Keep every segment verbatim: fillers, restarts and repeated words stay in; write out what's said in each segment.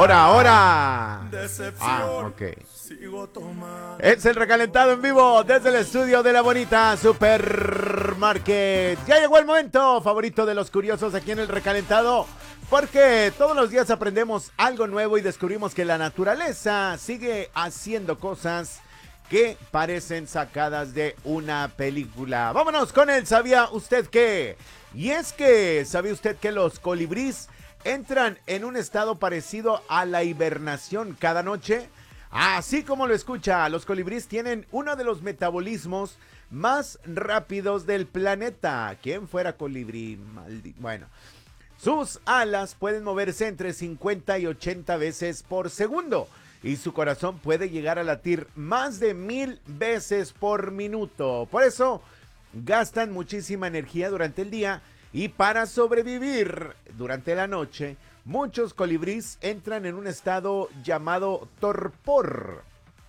Ahora, ahora. Ah, ok. Es el recalentado en vivo desde el estudio de la bonita Supermarket. Ya llegó el momento favorito de los curiosos aquí en el recalentado, porque todos los días aprendemos algo nuevo y descubrimos que la naturaleza sigue haciendo cosas que parecen sacadas de una película. Vámonos con el ¿sabía usted qué? Y es que, ¿sabía usted que los colibríes entran en un estado parecido a la hibernación cada noche? Así como lo escucha, los colibríes tienen uno de los metabolismos más rápidos del planeta. ¿Quién fuera colibrí? Maldi- bueno, sus alas pueden moverse entre cincuenta y ochenta veces por segundo y su corazón puede llegar a latir más de mil veces por minuto. Por eso gastan muchísima energía durante el día y para sobrevivir durante la noche, muchos colibríes entran en un estado llamado torpor,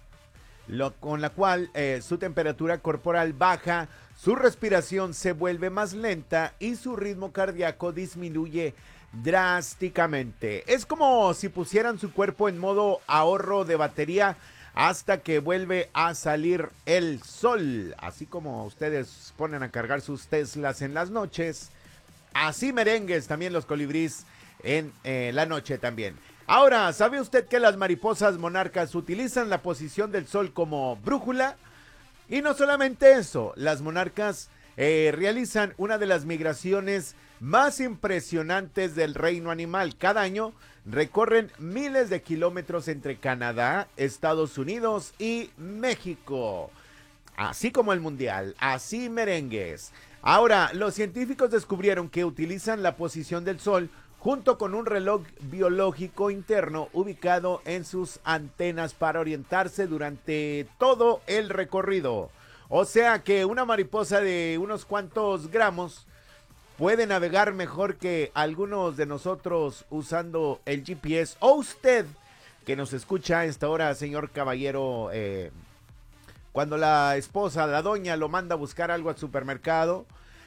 lo, con la cual eh, su temperatura corporal baja, su respiración se vuelve más lenta y su ritmo cardíaco disminuye drásticamente. Es como si pusieran su cuerpo en modo ahorro de batería hasta que vuelve a salir el sol. Así como ustedes ponen a cargar sus Teslas en las noches, así merengues también los colibríes en eh, la noche también. Ahora, ¿sabe usted que las mariposas monarcas utilizan la posición del sol como brújula? Y no solamente eso, las monarcas eh, realizan una de las migraciones más impresionantes del reino animal. Cada año recorren miles de kilómetros entre Canadá, Estados Unidos y México. Así como el mundial, así merengues. Ahora, los científicos descubrieron que utilizan la posición del sol junto con un reloj biológico interno ubicado en sus antenas para orientarse durante todo el recorrido. O sea que una mariposa de unos cuantos gramos puede navegar mejor que algunos de nosotros usando el G P S. O usted, que nos escucha a esta hora, señor caballero, eh, cuando la esposa, la doña, lo manda a buscar algo al supermercado,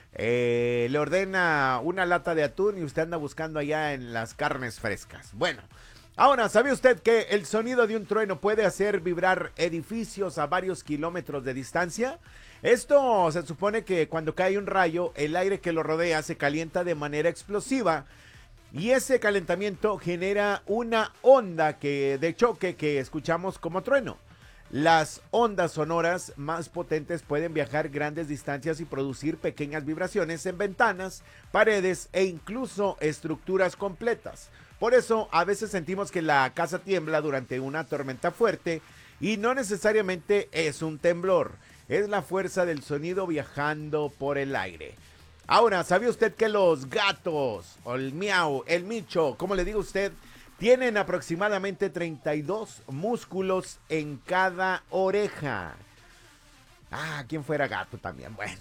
eh, le ordena una lata de atún y usted anda buscando allá en las carnes frescas. Bueno, ahora, ¿sabe usted que el sonido de un trueno puede hacer vibrar edificios a varios kilómetros de distancia? Esto se supone que cuando cae un rayo, el aire que lo rodea se calienta de manera explosiva y ese calentamiento genera una onda que, de choque que escuchamos como trueno. Las ondas sonoras más potentes pueden viajar grandes distancias y producir pequeñas vibraciones en ventanas, paredes e incluso estructuras completas. Por eso a veces sentimos que la casa tiembla durante una tormenta fuerte y no necesariamente es un temblor, es la fuerza del sonido viajando por el aire. Ahora, ¿sabe usted que los gatos, o el miau, el micho, como le diga usted, tienen aproximadamente treinta y dos músculos en cada oreja? Ah, ¿quién fuera gato también? Bueno.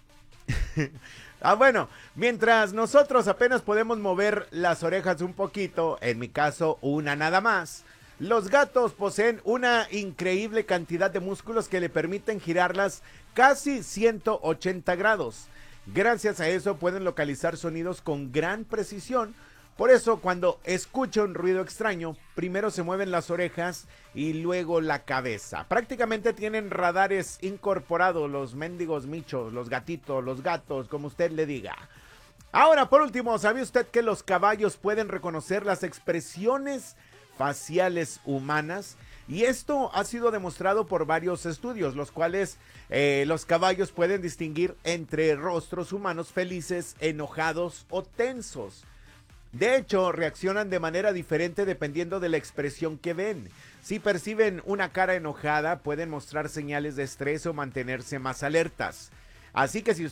Ah, bueno, mientras nosotros apenas podemos mover las orejas un poquito, en mi caso una nada más, los gatos poseen una increíble cantidad de músculos que le permiten girarlas casi ciento ochenta grados. Gracias a eso pueden localizar sonidos con gran precisión. Por eso cuando escucha un ruido extraño, primero se mueven las orejas y luego la cabeza. Prácticamente tienen radares incorporados los mendigos michos, los gatitos, los gatos, como usted le diga. Ahora, por último, ¿sabe usted que los caballos pueden reconocer las expresiones faciales humanas? Y esto ha sido demostrado por varios estudios, los cuales eh, los caballos pueden distinguir entre rostros humanos felices, enojados o tensos. De hecho, reaccionan de manera diferente dependiendo de la expresión que ven. Si perciben una cara enojada, pueden mostrar señales de estrés o mantenerse más alertas. Así que si